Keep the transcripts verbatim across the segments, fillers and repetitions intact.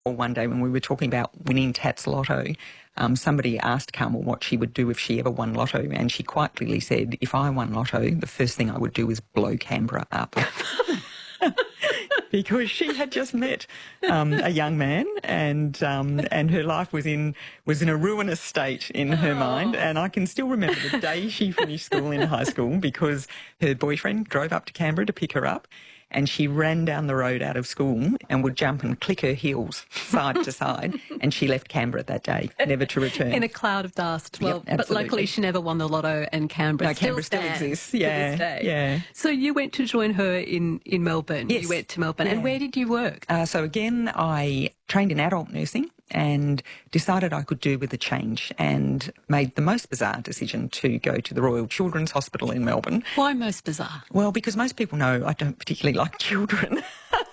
Or one day when we were talking about winning Tats Lotto, um, somebody asked Carmel what she would do if she ever won Lotto, and she quite clearly said, if I won Lotto, the first thing I would do is blow Canberra up. Because she had just met um, a young man, and um, and her life was in was in a ruinous state in her oh. mind. And I can still remember the day she finished school in high school, because her boyfriend drove up to Canberra to pick her up, and she ran down the road out of school and would jump and click her heels side to side, and she left Canberra that day, never to return. In a cloud of dust. Well, yep, but luckily she never won the Lotto, and Canberra no, still Canberra still exists. Yeah, to this day. yeah. So you went to join her in, in Melbourne. Yes. You went to Melbourne. Yeah. And where did you work? Uh, so again, I trained in adult nursing and decided I could do with a change, and made the most bizarre decision to go to the Royal Children's Hospital in Melbourne. Why most bizarre? Well, because most people know I don't particularly like children.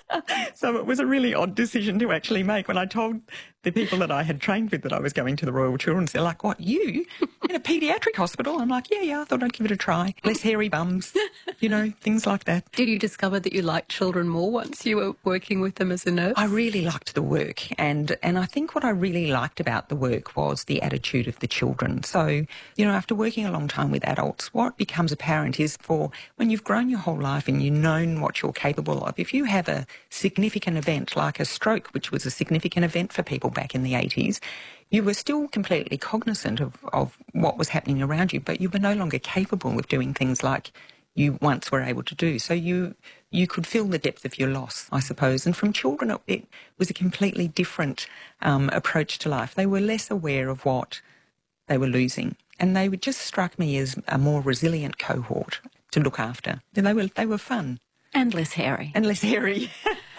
So it was a really odd decision to actually make. When I told the people that I had trained with that I was going to the Royal Children's, they're like, what, you? In a paediatric hospital? I'm like, yeah, yeah, I thought I'd give it a try. Less hairy bums, you know, things like that. Did you discover that you liked children more once you were working with them as a nurse? I really liked the work, and, and I think what I really liked about the work was the attitude of the children. So, you know, after working a long time with adults, what becomes apparent is, for when you've grown your whole life and you've known what you're capable of, if you have a significant event like a stroke, which was a significant event for people back in the eighties, you were still completely cognizant of, of what was happening around you, but you were no longer capable of doing things like you once were able to do. So you you could feel the depth of your loss, I suppose. And from children, it, it was a completely different um, approach to life. They were less aware of what they were losing, and they would just struck me as a more resilient cohort to look after. They were they were fun. And less hairy. And less hairy.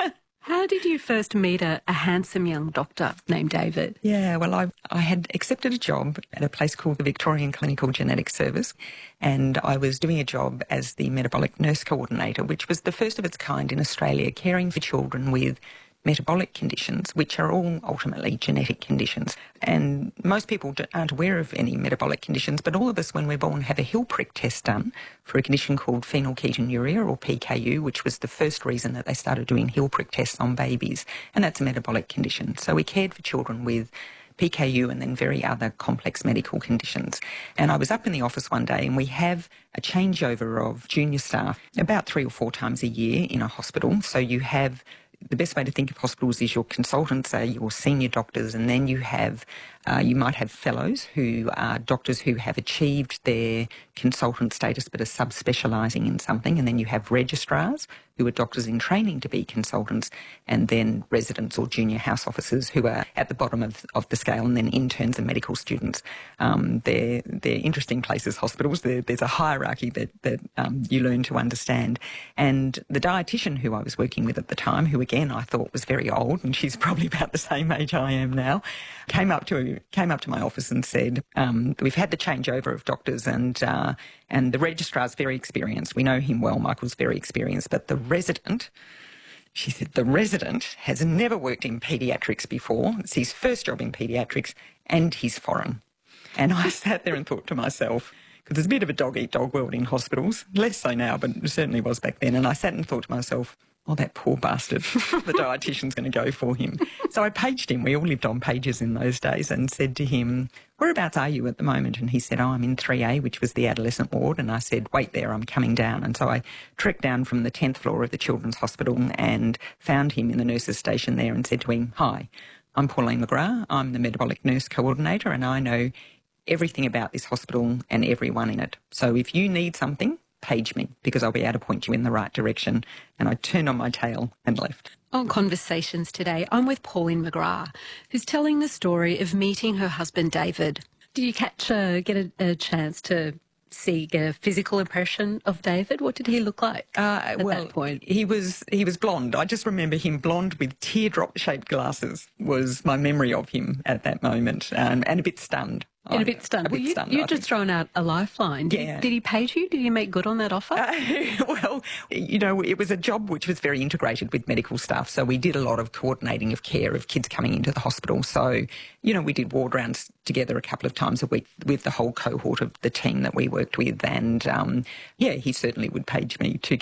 How did you first meet a, a handsome young doctor named David? Yeah, well, I, I had accepted a job at a place called the Victorian Clinical Genetics Service, and I was doing a job as the metabolic nurse coordinator, which was the first of its kind in Australia, caring for children with metabolic conditions, which are all ultimately genetic conditions. And most people aren't aware of any metabolic conditions, but all of us, when we're born, have a Hill prick test done for a condition called phenylketonuria, or P K U, which was the first reason that they started doing Hill prick tests on babies. And that's a metabolic condition. So we cared for children with P K U and then very other complex medical conditions. And I was up in the office one day, and we have a changeover of junior staff about three or four times a year in a hospital. So you have, the best way to think of hospitals is your consultants are your senior doctors, and then you have, uh, you might have fellows who are doctors who have achieved their consultant status but are subspecialising in something, and then you have registrars who are doctors in training to be consultants, and then residents or junior house officers who are at the bottom of, of the scale, and then interns and medical students. Um, they're, they're interesting places, hospitals. There, there's a hierarchy that, that um, you learn to understand. And the dietitian who I was working with at the time, who again I thought was very old, and she's probably about the same age I am now, came up to came up to my office and said, um, we've had the changeover of doctors, and uh, and the registrar's very experienced. We know him well. Michael's very experienced, but the resident, she said, the resident has never worked in paediatrics before. It's his first job in paediatrics, and he's foreign. And I sat there and thought to myself, because there's a bit of a dog-eat-dog world in hospitals, less so now, but it certainly was back then. And I sat and thought to myself, oh, that poor bastard, the dietitian's going to go for him. So I paged him. We all lived on pages in those days, and said to him, whereabouts are you at the moment? And he said, oh, I'm in three A, which was the adolescent ward. And I said, wait there, I'm coming down. And so I trekked down from the tenth floor of the Children's Hospital and found him in the nurses' station there and said to him, hi, I'm Pauline McGrath. I'm the metabolic nurse coordinator, and I know everything about this hospital and everyone in it. So if you need something, page me, because I'll be able to point you in the right direction. And I turned on my tail and left. On Conversations today, I'm with Pauline McGrath, who's telling the story of meeting her husband, David. Did you catch, uh, get a, a chance to see, get a physical impression of David? What did he look like uh, at well, that point? He was, he was blonde. I just remember him blonde with teardrop-shaped glasses was my memory of him at that moment, um, and a bit stunned. And a bit stunned. A bit well, you, stunned, you've just thrown out a lifeline. Did, yeah. did he pay you? Did he make good on that offer? Uh, well, you know, it was a job which was very integrated with medical staff. So we did a lot of coordinating of care of kids coming into the hospital. So, you know, we did ward rounds together a couple of times a week with the whole cohort of the team that we worked with. And, um, yeah, he certainly would page me to get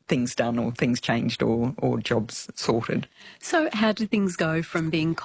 things done or things changed or, or jobs sorted. So how did things go from being